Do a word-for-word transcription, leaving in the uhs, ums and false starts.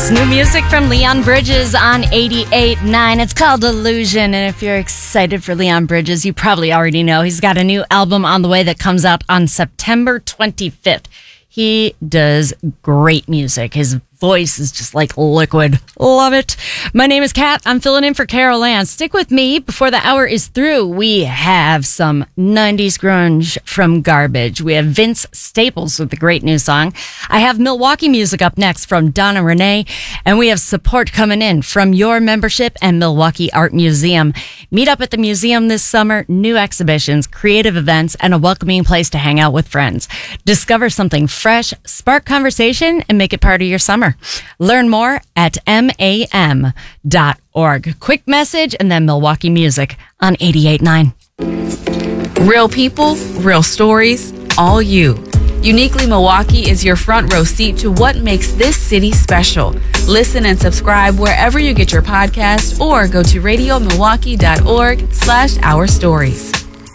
It's new music from Leon Bridges on eighty-eight point nine. It's called Illusion. And if you're excited for Leon Bridges, you probably already know he's got a new album on the way that comes out on September twenty-fifth. He does great music. His voice is just like liquid. Love it. My name is Kat. I'm filling in for Carol Ann. Stick with me. Before the hour is through, we have some nineties grunge from Garbage. We have Vince Staples with a great new song. I have Milwaukee music up next from Donna Renee. And we have support coming in from your membership and Milwaukee Art Museum. Meet up at the museum this summer. New exhibitions, creative events, and a welcoming place to hang out with friends. Discover something fresh, spark conversation, and make it part of your summer. Learn more at M A M dot org. Quick message and then Milwaukee music on eighty-eight point nine. Real people, real stories, all you. Uniquely Milwaukee is your front row seat to what makes this city special. Listen and subscribe wherever you get your podcast or go to radio milwaukee dot org slash our stories.